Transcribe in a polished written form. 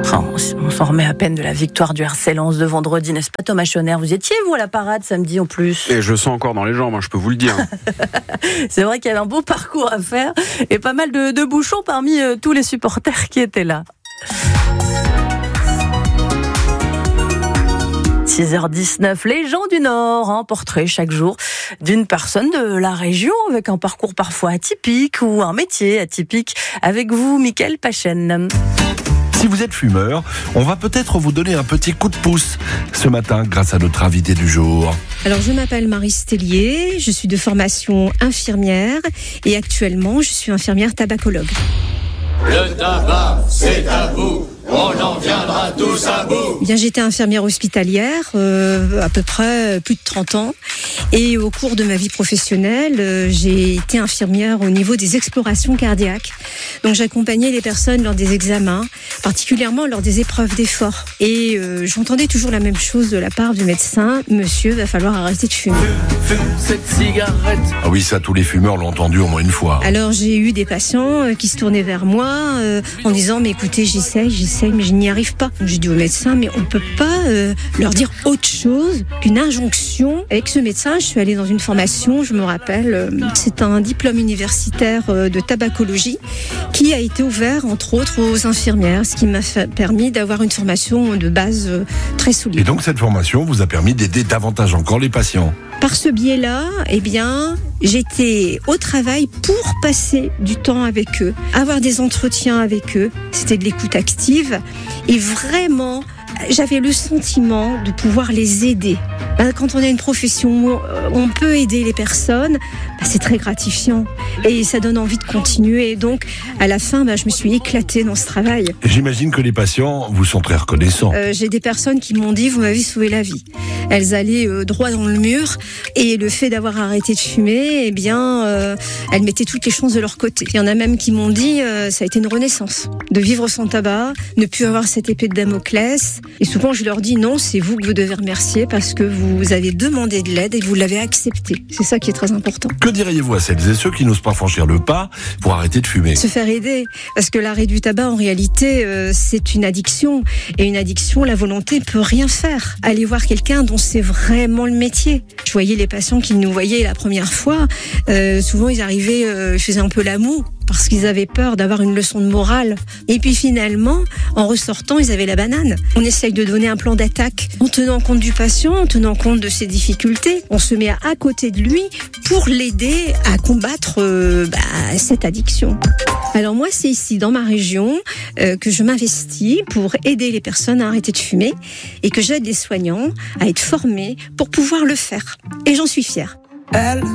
On s'en remet à peine de la victoire du RC Lens de vendredi, n'est-ce pas Thomas Schoner? Vous étiez, vous, à la parade samedi en plus? Et je sens encore dans les jambes, je peux vous le dire. C'est vrai qu'il y avait un beau parcours à faire et pas mal de bouchons parmi tous les supporters qui étaient là. 6h19, les gens du Nord, portrait chaque jour d'une personne de la région avec un parcours parfois atypique ou un métier atypique. Avec vous, Mickaël Pachen. Si vous êtes fumeur, on va peut-être vous donner un petit coup de pouce ce matin grâce à notre invité du jour. Alors, je m'appelle Marie Stellier, je suis de formation infirmière et actuellement, je suis infirmière tabacologue. Le tabac, c'est tabou, on en viendra tous à bout. Bien, j'étais infirmière hospitalière, à peu près plus de 30 ans. Et au cours de ma vie professionnelle, j'ai été infirmière au niveau des explorations cardiaques. Donc, j'accompagnais les personnes lors des examens, particulièrement lors des épreuves d'effort. Et j'entendais toujours la même chose de la part du médecin. Monsieur, va falloir arrêter de fumer. Fume cette cigarette. Ah oui, ça, tous les fumeurs l'ont entendu au moins une fois. Alors, j'ai eu des patients qui se tournaient vers moi en disant, mais écoutez, j'essaye, mais je n'y arrive pas. J'ai dit au médecin, mais on peut pas leur dire autre chose qu'une injonction. Avec ce médecin, je suis allée dans une formation, je me rappelle, c'est un diplôme universitaire de tabacologie qui a été ouvert, entre autres, aux infirmières, ce qui m'a permis d'avoir une formation de base très solide. Et donc, cette formation vous a permis d'aider davantage encore les patients. Par ce biais-là, j'étais au travail pour passer du temps avec eux, avoir des entretiens avec eux. C'était de l'écoute active et vraiment, j'avais le sentiment de pouvoir les aider. Quand on a une profession où on peut aider les personnes, c'est très gratifiant et ça donne envie de continuer. Et donc, à la fin, je me suis éclatée dans ce travail. J'imagine que les patients vous sont très reconnaissants. J'ai des personnes qui m'ont dit, vous m'avez sauvé la vie. Elles allaient droit dans le mur et le fait d'avoir arrêté de fumer, elles mettaient toutes les chances de leur côté. Il y en a même qui m'ont dit, ça a été une renaissance. De vivre sans tabac, ne plus avoir cette épée de Damoclès. Et souvent, je leur dis, non, c'est vous que vous devez remercier parce que vous avez demandé de l'aide et vous l'avez accepté. C'est ça qui est très important. Que diriez-vous à celles et ceux qui n'osent pas franchir le pas pour arrêter de fumer? Se faire aider. Parce que l'arrêt du tabac, en réalité, c'est une addiction. Et une addiction, la volonté peut rien faire. Aller voir quelqu'un dont c'est vraiment le métier. Je voyais les patients qui nous voyaient la première fois. Souvent, ils arrivaient, ils faisaient un peu la moue parce qu'ils avaient peur d'avoir une leçon de morale. Et puis finalement, en ressortant, ils avaient la banane. On essaye de donner un plan d'attaque en tenant compte du patient, en tenant compte de ses difficultés. On se met à côté de lui pour l'aider à combattre cette addiction. Alors moi, c'est ici, dans ma région, que je m'investis pour aider les personnes à arrêter de fumer et que j'aide les soignants à être formés pour pouvoir le faire. Et j'en suis fière.